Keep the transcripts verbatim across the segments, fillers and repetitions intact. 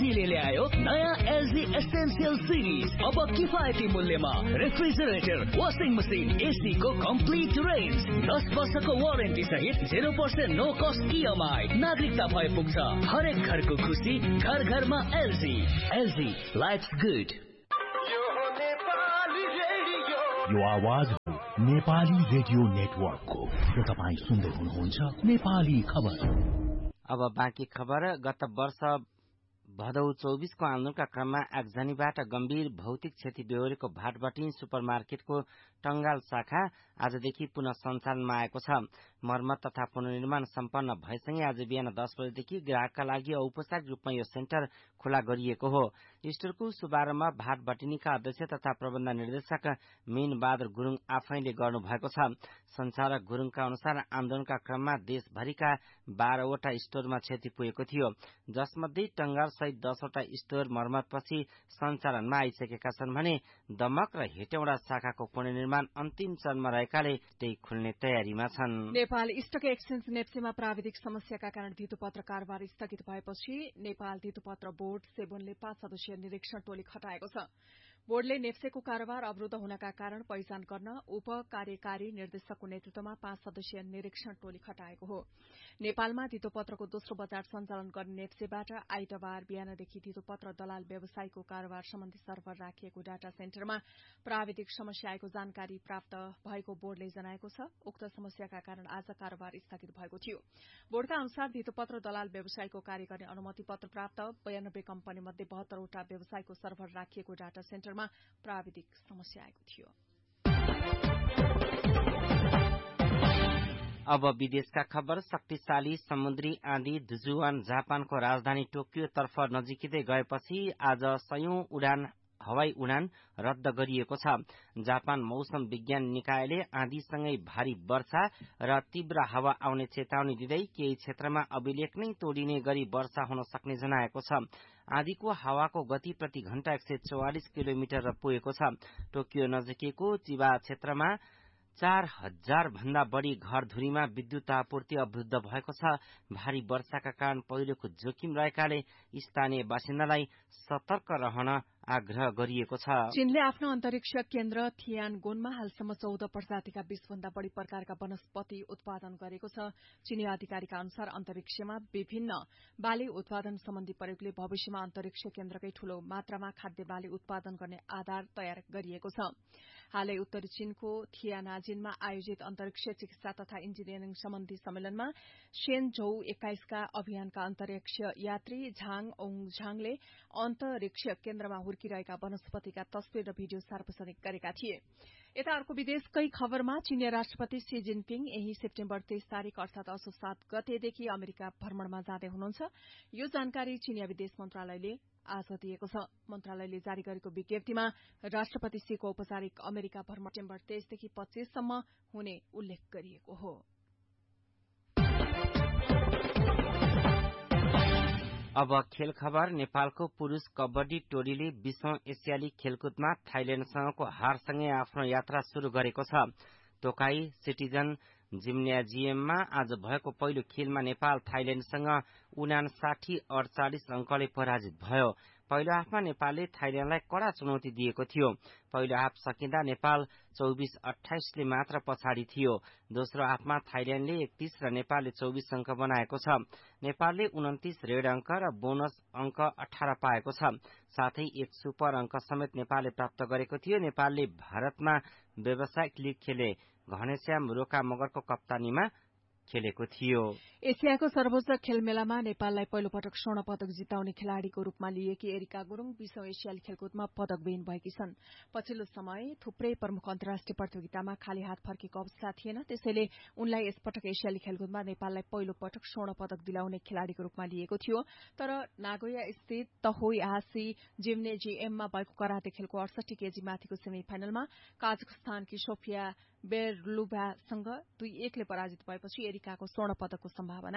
एलजीले ल्यायो नयाँ LG essential series. अब किफायती मूल्यमा रेफ्रिजरेटर, वाशिङ मसिन, एसी को कम्प्लिट रेन्ज, दस वर्षको वारेन्टी सहित zero percent no cost EMI. नागरिकता भए पुग्छ हरेक घरको खुसी, घर घरमा एलजी। LG lives good. यो आवाज हो नेपाली रेडियो नेटवर्कको र तपाईँ सुन्दै हुनुहुन्छ नेपाली खबर। अब बाँकी खबर। गत वर्ष भदौ चौबीसको आन्दोलनका क्रममा आगजनीबाट गम्भीर भौतिक क्षति बेहोरेको भाटबटिन सुपरमार्केटको टंगाल शाखा आजदेखि पुनः सञ्चालनमा आएको छ। मर्मत तथा पुनर्निर्माण सम्पन्न भएसँगै आज बिहान दस बजेदेखि ग्राहकका लागि औपचारिक रूपमा यो सेन्टर खुला गरिएको हो। स्टोरको शुभारम्भ भाटबटिनीका अध्यक्ष तथा प्रबन्ध निर्देशक मीन बहादुर गुरूङ आफैले गर्नुभएको छ। संचालक गुरूङका अनुसार आन्दोलनका क्रममा देशभरिका बाह्रवटा स्टोरमा क्षति पुगेको थियो, जसमध्ये टंगाल सहित दसवटा स्टोर मर्मतपछि सञ्चालनमा आइसकेका छन् भने दमक र हेटौँडा शाखाको पुनर्निर्माण अन्तिम चरणमा रहेकाले त्यही खुल्ने तयारीमा छन्। नेपाल स्टक एक्सचेन्ज नेप्सेमा प्राविधिक समस्याका कारण धितोपत्र कारोबार स्थगित भएपछि नेपाल धितोपत्र बोर्ड सेबुनले पाँच सदस्यीय निरीक्षण टोली खटाएको छ। बोर्डले नेप्सेको कारोबार अवरूद्ध हुनका कारण पहिचान गर्न उप कार्यकारी निर्देशकको नेतृत्वमा पाँच सदस्यीय निरीक्षण टोली खटाएको हो। नेपालमा धितोपत्रको दोस्रो बजार सञ्चालन गर्ने नेप्सेबाट आइतबार बिहानदेखि धितोपत्र दलाल व्यवसायको कारोबार सम्बन्धी सर्भर राखिएको डाटा सेन्टरमा प्राविधिक समस्या आएको जानकारी प्राप्त भएको बोर्डले जनाएको छ। उक्त समस्याका कारण आज कारोबार स्थगित भएको थियो। बोर्डका अनुसार धितोपत्र दलाल व्यवसायको कार्य गर्ने अनुमति पत्र प्राप्त बयानब्बे कम्पनी मध्ये बहत्तरवटा व्यवसायको सर्भर राखिएको डाटा सेन्टरमा प्राविधिक समस्या आएको थियो। अब विदेशका खबर। शक्तिशाली समुद्री आँधी दुजुआन जापानको राजधानी टोकियोतर्फ नजिकिँदै गएपछि आज सयौं उडान हवाई उडान रद्द गरिएको छ। जापान मौसम विज्ञान निकायले आँधीसँगै भारी वर्षा र तीव्र हावा आउने चेतावनी दिँदै केही क्षेत्रमा अभिलेख नै तोडिने गरी वर्षा हुन सक्ने जनाएको छ। आँधीको हावाको गति प्रति घण्टा एक सय चौवालिस किलोमिटर पुगेको छ। टोकियो नजिकैको चिबा क्षेत्रमा चार हजार भन्दा बढ़ी घर धुरीमा विद्युत आपूर्ति अवरुद्ध भएको छ। भारी वर्षाका कारण पहिरोको जोखिम रहेकाले स्थानीय बासिन्दालाई सतर्क रहन आग्रह गरिएको छ। चीनले आफ्नो अन्तरिक्ष केन्द्र थियानगोनमा हालसम्म चौध प्रजातिका बीस भन्दा बढ़ी प्रकारका वनस्पति उत्पादन गरेको छ। चीनी अधिकारीका अनुसार अन्तरिक्षमा विभिन्न बाली उत्पादन सम्बन्धी प्रयोगले भविष्यमा अन्तरिक्ष केन्द्रकै ठूलो मात्रामा खाद्य बाली उत्पादन गर्ने आधार तयार गरिएको छ। हालै उत्तरी चीनको थियानाजिनमा आयोजित अन्तरिक्ष चिकित्सा तथा इन्जिनियरिङ सम्बन्धी सम्मेलनमा शेनझौ एक्काइसका अभियानका अन्तरिक्ष यात्री झाङ ओङझाङले अन्तरिक्ष केन्द्रमा हुर्किरहेका वनस्पतिका तस्विर र भिडियो सार्वजनिक गरेका थिए। यता अर्को विदेशकै खबरमा चीनिया राष्ट्रपति शी जिनपिङ यही सेप्टेम्बर तेइस तारिक अर्थात असोज सात गतेदेखि अमेरिका भ्रमणमा जाँदै हुनुहुन्छ। यो जानकारी चीनिया विदेश मन्त्रालयले आज दिएको छ। मन्त्रालयले जारी गरेको विज्ञप्तिमा राष्ट्रपति शीको औपचारिक अमेरिका भ्रमण सेप्टेम्बर तेइसदेखि पच्चीससम्म हुने उल्लेख गरिएको हो। अब खेल खबर। नेपालको पुरूष कबड्डी टोलीले बीसौं एसियाली खेलकुदमा थाइल्याण्डसँगको हारसँगै आफ्नो यात्रा शुरू गरेको छ। तोकाई सिटिजन जिम्नाजियममा आज भएको पहिलो खेलमा नेपाल थाइल्याण्डसँग उनासाठी अडचालिस अंकले पराजित भयो। पहिलो हाफमा नेपालले थाइल्याण्डलाई कड़ा चुनौती दिएको थियो। पहिलो हाफ सकिँदा नेपाल चौबीस अठाइसले मात्र पछाडि थियो। दोस्रो हाफमा थाइल्याण्डले एकतीस र नेपालले चौबीस अंक बनाएको छ। नेपालले उन्तीस रेड अंक र बोनस अंक अठारह पाएको छ। साथै एक सुपर अंक समेत नेपालले प्राप्त गरेको थियो। नेपालले भारतमा व्यावसायिक लीग खेले घनश्याम रोका मगरको कप्तानीमा खेलेको थियो। एसियाको सर्वोच्च खेल मेलामा नेपाललाई पहिलो पटक स्वर्ण पदक जिताउने खेलाड़ीको रूपमा लिएकी एरिका गुरूङ बीसौं एसियाली खेलकुदमा पदकविहीन भएकी छन्। पछिल्लो समय थुप्रै प्रमुख अन्तर्राष्ट्रिय प्रतियोगितामा खाली हात फर्केको अवस्था थिएन। त्यसैले उनलाई यसपटक एसियाली खेलकुदमा नेपाललाई पहिलो पटक स्वर्ण पदक दिलाउने खेलाड़ीको रूपमा लिएको थियो। तर नागोया स्थित तहोइहासी जिम्नेजियममा भएको कराते खेलको अडसठी केजी माथिको सेमी फाइनलमा काजाखस्तानकी सोफिया बेरलुभासँग दुई एकले पराजित भएपछि एरिकाको स्वर्ण पदकको सम्भावना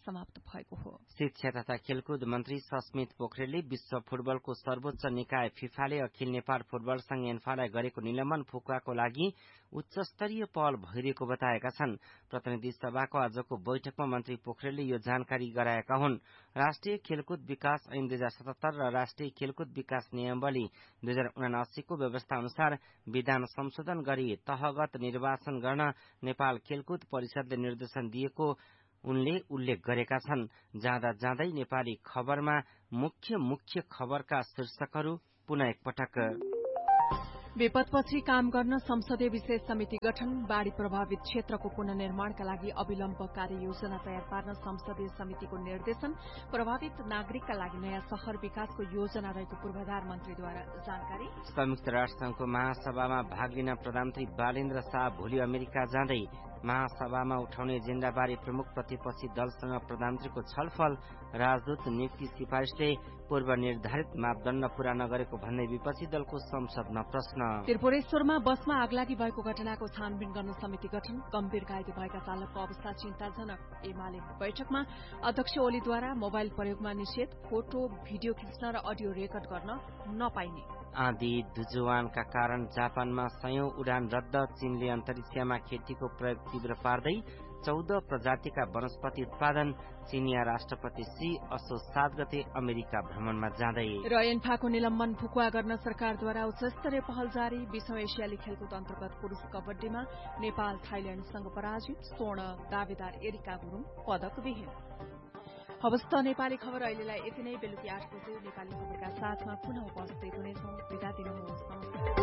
समाप्त भएको हो। शिक्षा तथा खेलकुद मन्त्री सस्मित पोखरेलले विश्व फुटबलको सर्वोच्च निकाय फिफाले अखिल नेपाल फुटबल संघ एन्फालाई गरेको निलम्बन फुकुवाको लागि उच्च स्तरीय पहल भइरहेको बताएका छन्। प्रतिनिधि सभाको आजको बैठकमा मन्त्री पोखरेलले यो जानकारी गराएका हुन्। राष्ट्रिय खेलकुद विकास ऐन दुई हजार सतहत्तर र राष्ट्रिय खेलकुद विकास नियमावली दुई हजार उनासीको व्यवस्था अनुसार विधान संशोधन गरी तहगत निर्वाचन गर्न नेपाल खेलकुद परिषदले निर्देशन दिएको उनले उल्लेख गरेका छन्। जाँदा जाँदै नेपाली खबरमा मुख्य मुख्य खबरका शीर्षकहरू पुनः एकपटक। विपदपछि काम गर्न संसदीय विशेष समिति गठन, बाढ़ी प्रभावित क्षेत्रको पुनर्निर्माणका लागि अविलम्ब कार्ययोजना तयार पार्न संसदीय समितिको निर्देशन, प्रभावित नागरिकका लागि नयाँ शहर विकासको योजना रहेको पूर्वाधार मन्त्रीद्वारा जानकारी। संयुक्त राष्ट्रसंघको महासभामा भाग लिन प्रधानमन्त्री बालेन्द्र शाह भोलि अमेरिका जाँदै महासभामा उठाउने एजेण्डाबारे प्रमुख प्रतिपक्षी दलसँग प्रधानमन्त्रीको छलफल। राजदूत नियुक्ति सिफारिसले पूर्व निर्धारित मापदण्ड पूरा नगरेको भन्दै विपक्षी दलको संसदमा प्रश्न। त्रिपुरेश्वरमा बसमा आगलागी भएको घटनाको छानबिन गर्न समिति गठन, गम्भीर घाइते भएका चालकको अवस्था चिन्ताजनक। एमाले बैठकमा अध्यक्ष ओलीद्वारा मोबाइल प्रयोगमा निषेध, फोटो भिडियो खिच्न र अडियो रेकर्ड गर्न नपाइने। आँधी दुजुवानका कारण जापानमा सयौं उडान रद्द, चीनले अन्तरिक्षमा खेतीको प्रयोग तीव्र पार्दै चौध प्रजातिका वनस्पति उत्पादन। चीनिया राष्ट्रपति सी असोज सात गते अमेरिका भ्रमणमा जाँदै। र एन्फाको निलम्बन फुकुवा गर्न सरकारद्वारा उच्चस्तरीय पहल जारी, विश्व एसियाली खेलकुद अन्तर्गत पुरूष कबड्डीमा नेपाल थाइल्याण्डसँग पराजित, स्वर्ण दावेदार एरिका गुरुङ पदक विहीन। हवस् त नेपाली खबर अहिलेलाई यति नै। बेलुकी आठ बजे नेपाली खबरका साथमा पुनः उपस्थित हुनेछौं। बिदा दिनुहोस्।